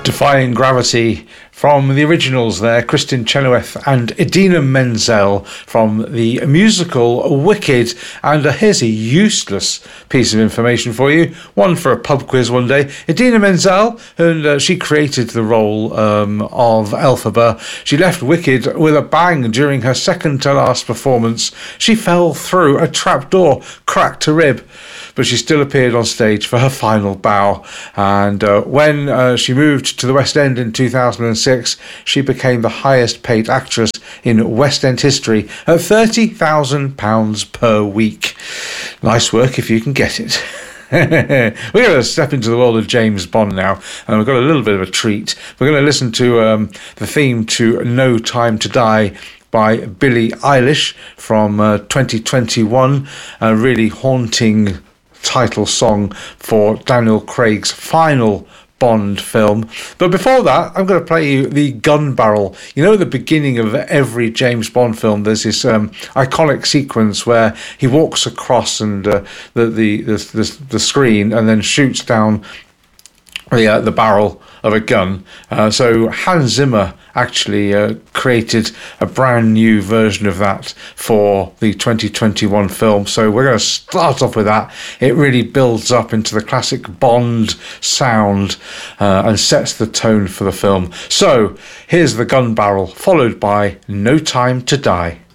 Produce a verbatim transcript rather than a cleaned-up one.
Defying Gravity from the originals there, Kristin Chenoweth and Idina Menzel from the musical Wicked. And uh, here's a useless piece of information for you, one for a pub quiz one day. Idina Menzel, and uh, she created the role um, of Elphaba. She left Wicked with a bang during her second to last performance. She fell through a trapdoor, cracked a rib, but she still appeared on stage for her final bow. And uh, when uh, she moved to the West End in two thousand six, she became the highest paid actress in West End history at thirty thousand pounds per week. Nice work if you can get it. We're going to step into the world of James Bond now, and we've got a little bit of a treat. We're going to listen to um, the theme to No Time to Die by Billie Eilish from uh, twenty twenty-one, a really haunting title song for Daniel Craig's final Bond film. But before that, I'm going to play you the gun barrel. You know, at the beginning of every James Bond film, there's this um, iconic sequence where he walks across and uh, the, the, the the the screen and then shoots down the uh, the barrel of a gun. Uh, so Hans Zimmer actually uh, created a brand new version of that for the twenty twenty-one film. So we're going to start off with that. It really builds up into the classic Bond sound uh, and sets the tone for the film. So here's the gun barrel, followed by No Time to Die.